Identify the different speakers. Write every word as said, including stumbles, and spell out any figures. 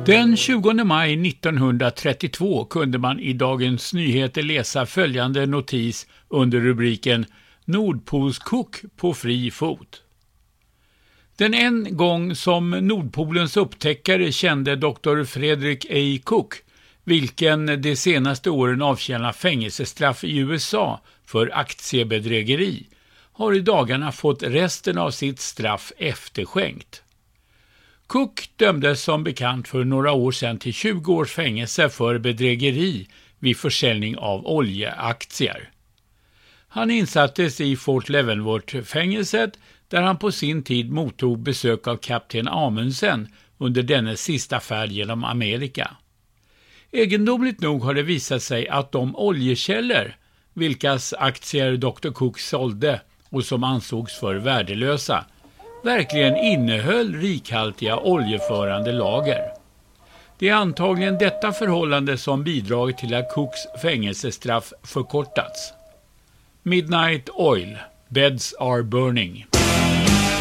Speaker 1: Den tjugonde maj nittonhundratrettiotvå kunde man i Dagens Nyheter läsa följande notis under rubriken Nordpolskok på fri fot. Den en gång som Nordpolens upptäckare kände doktor Frederick A. Cook, vilken de senaste åren avtjänar fängelsestraff i U S A för aktiebedrägeri, har i dagarna fått resten av sitt straff efterskänkt. Cook dömdes som bekant för några år sedan till tjugo års fängelse för bedrägeri vid försäljning av oljeaktier. Han insattes i Fort Leavenworth-fängelset där han på sin tid mottog besök av kapten Amundsen under dennes sista färd genom Amerika. Egendomligt nog har det visat sig att de oljekällor, vilkas aktier doktor Cook sålde och som ansågs för värdelösa, verkligen innehöll rikhaltiga oljeförande lager. Det är antagligen detta förhållande som bidragit till att Cooks fängelsestraff förkortats. Midnight Oil, Beds are burning.